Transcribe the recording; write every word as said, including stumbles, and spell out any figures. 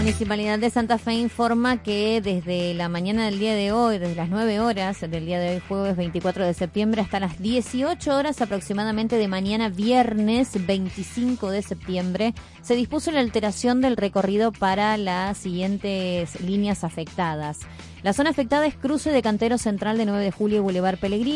Municipalidad de Santa Fe informa que desde la mañana del día de hoy, desde las nueve horas del día de hoy, jueves veinticuatro de septiembre, hasta las dieciocho horas aproximadamente de mañana viernes veinticinco de septiembre, se dispuso la alteración del recorrido para las siguientes líneas afectadas. La zona afectada es cruce de Cantero Central de nueve de julio y Boulevard Pellegrini.